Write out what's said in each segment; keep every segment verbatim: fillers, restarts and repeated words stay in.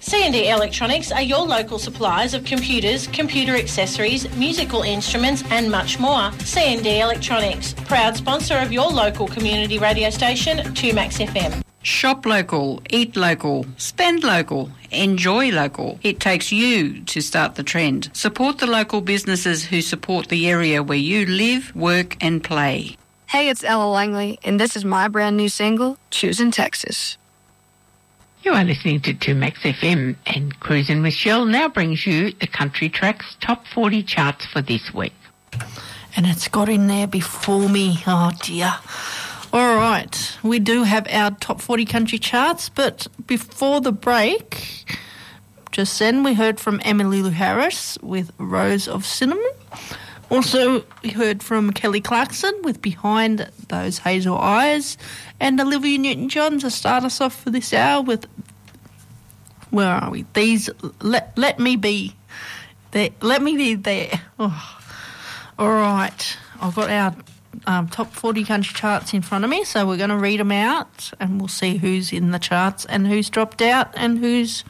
C and D Electronics are your local suppliers of computers, computer accessories, musical instruments and much more. C and D Electronics, proud sponsor of your local community radio station, two Max F M. Shop local, eat local, spend local, enjoy local. It takes you to start the trend. Support the local businesses who support the area where you live, work and play. Hey, it's Ella Langley, and this is my brand new single, Choosing Texas. You are listening to two Max F M, and Cruising with Shell now brings you the Country Tracks Top forty charts for this week. And it's got in there before me. Oh, dear. All right. We do have our Top forty country charts, but before the break, just then we heard from Emily Lou Harris with Rose of Cinnamon. Also, we heard from Kelly Clarkson with Behind Those Hazel Eyes, and Olivia Newton-John to start us off for this hour with, where are we? These, let, let me be there. Let me be there. Oh. All right. I've got our um, top forty country charts in front of me, so we're going to read them out, and we'll see who's in the charts and who's dropped out and who's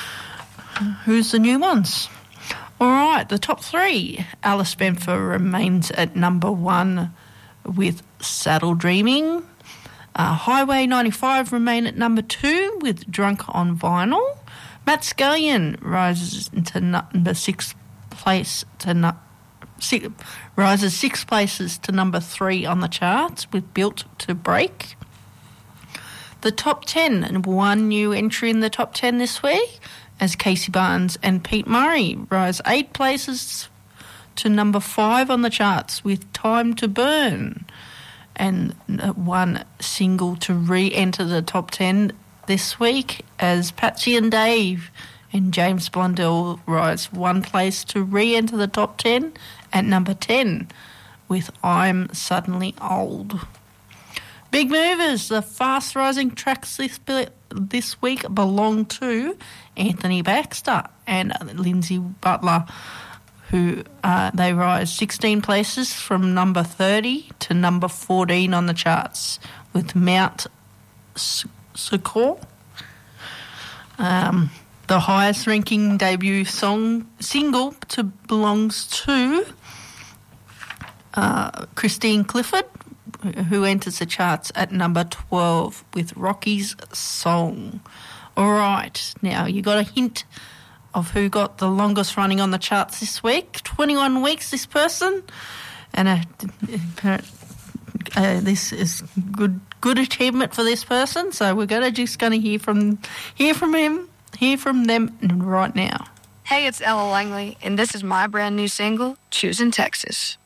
who's the new ones. All right, the top three. Alice Benfer remains at number one with Saddle Dreaming. Uh, Highway ninety-five remain at number two with Drunk on Vinyl. Matt Scullion rises into number six place to nu- six, rises six places to number three on the charts with Built to Break. The top ten, and one new entry in the top ten this week, as Casey Barnes and Pete Murray rise eight places to number five on the charts with Time to Burn, and one single to re-enter the top ten this week as Patsy and Dave and James Blundell rise one place to re-enter the top ten at number ten with I'm Suddenly Old. Big movers, the fast-rising tracks this, this week belong to Anthony Baxter and Lindsay Butler, who uh, they rise sixteen places from number thirty to number fourteen on the charts with Mount Sucor. Um, the highest-ranking debut song single to belongs to uh, Christine Clifford, who enters the charts at number twelve with Rocky's Song. All right, now you got a hint of who got the longest running on the charts this week. twenty-one weeks, this person, and uh, uh, this is good good achievement for this person. So we're gonna just gonna hear from hear from him, hear from them right now. Hey, it's Ella Langley, and this is my brand new single, Choosing Texas.